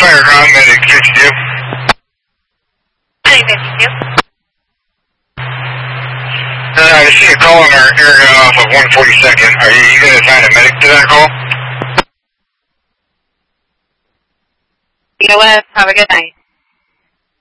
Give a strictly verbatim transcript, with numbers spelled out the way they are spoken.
fire ground, medic fifty-two. Medic fifty-two. Uh, I see a call on our area off of one forty-second. Are you, you going to assign a medic to that call? You know what? Have a good night.